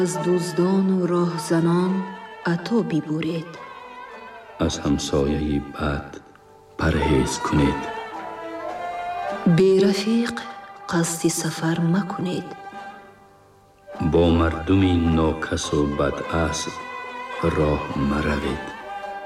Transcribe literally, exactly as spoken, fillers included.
از دزدان و راهزنان عطا ببرید. از همسایه بد پرهیز کنید. بی رفیق قصد سفر مکنید. با مردمی ناکس و بد اصل راه مروید.